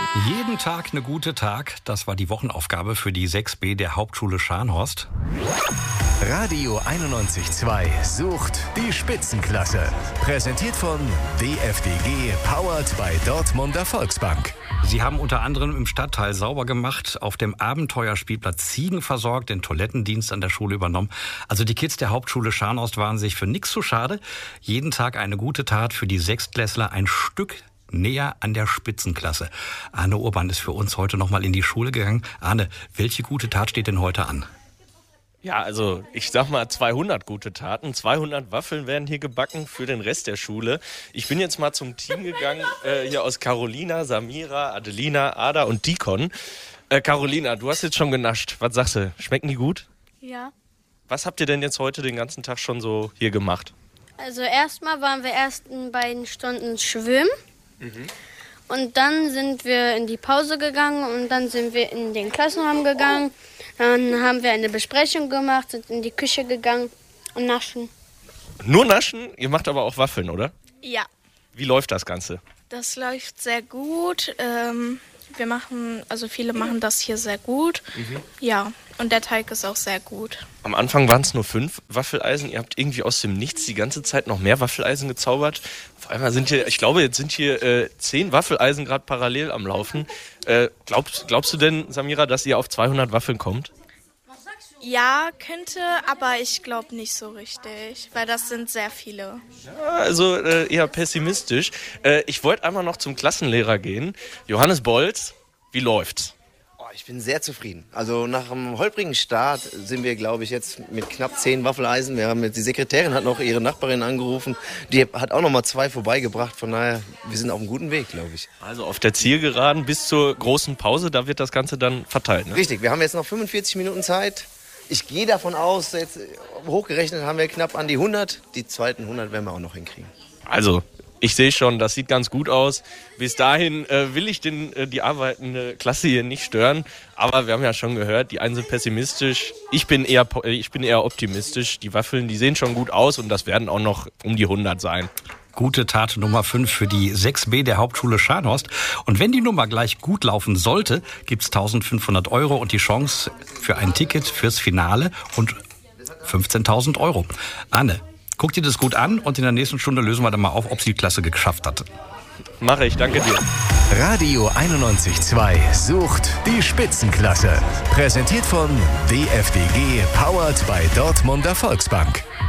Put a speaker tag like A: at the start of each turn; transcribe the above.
A: Jeden Tag eine gute Tag. Das war die Wochenaufgabe für die 6b der Hauptschule Scharnhorst.
B: Radio 91.2 sucht die Spitzenklasse. Präsentiert von DFDG, powered by Dortmunder Volksbank.
A: Sie haben unter anderem im Stadtteil sauber gemacht, auf dem Abenteuerspielplatz Ziegen versorgt, den Toilettendienst an der Schule übernommen. Also die Kids der Hauptschule Scharnhorst waren sich für nichts zu schade. Jeden Tag eine gute Tat für die Sechstklässler, ein Stück näher an der Spitzenklasse. Arne Urban ist für uns heute nochmal in die Schule gegangen. Arne, welche gute Tat steht denn heute an?
C: Ja, also ich sag mal 200 gute Taten. 200 Waffeln werden hier gebacken für den Rest der Schule. Ich bin jetzt mal zum Team gegangen, hier aus Carolina, Samira, Adelina, Ada und Dikon. Carolina, du hast jetzt schon genascht. Was sagst du? Schmecken die gut?
D: Ja.
C: Was habt ihr denn jetzt heute den ganzen Tag schon so hier gemacht?
D: Also erstmal waren wir ersten beiden Stunden schwimmen. Und dann sind wir in die Pause gegangen und dann sind wir in den Klassenraum gegangen. Dann haben wir eine Besprechung gemacht, sind in die Küche gegangen und naschen.
C: Nur naschen? Ihr macht aber auch Waffeln, oder?
E: Ja,
C: Wie läuft das Ganze?
E: das läuft sehr gut. Viele machen das hier sehr gut. Ja, und der Teig ist auch sehr gut.
C: Am Anfang waren es nur 5 Waffeleisen. Ihr habt irgendwie aus dem Nichts die ganze Zeit noch mehr Waffeleisen gezaubert. Auf einmal sind hier, ich glaube, jetzt sind hier 10 Waffeleisen gerade parallel am Laufen. Glaubst du denn, Samira, dass ihr auf 200 Waffeln kommt?
E: Ja, könnte, aber ich glaube nicht so richtig, weil das sind sehr viele.
C: Ja, also eher pessimistisch. Ich wollte einmal noch zum Klassenlehrer gehen. Johannes Bolz, wie läuft's?
F: Ich bin sehr zufrieden. Also nach einem holprigen Start sind wir, glaube ich, jetzt mit knapp 10 Waffeleisen. Die Sekretärin hat noch ihre Nachbarin angerufen. Die hat auch noch mal 2 vorbeigebracht. Von daher, wir sind auf einem guten Weg, glaube ich.
C: Also auf der Zielgeraden bis zur großen Pause, da wird das Ganze dann verteilt, ne?
F: Richtig, wir haben jetzt noch 45 Minuten Zeit. Ich gehe davon aus, jetzt hochgerechnet haben wir knapp an die 100. Die zweiten 100 werden wir auch noch hinkriegen.
C: Also, ich sehe schon, das sieht ganz gut aus. Bis dahin will ich die arbeitende Klasse hier nicht stören. Aber wir haben ja schon gehört, die einen sind pessimistisch. Ich bin eher optimistisch. Die Waffeln, die sehen schon gut aus und das werden auch noch um die 100 sein.
A: Gute Tat Nummer 5 für die 6b der Hauptschule Scharnhorst. Und wenn die Nummer gleich gut laufen sollte, gibt's 1.500 € und die Chance für ein Ticket fürs Finale und 15.000 €. Anne, guck dir das gut an und in der nächsten Stunde lösen wir dann mal auf, ob sie die Klasse geschafft hat.
C: Mache ich, danke dir.
B: Radio 91.2 sucht die Spitzenklasse. Präsentiert von DFDG, powered by Dortmunder Volksbank.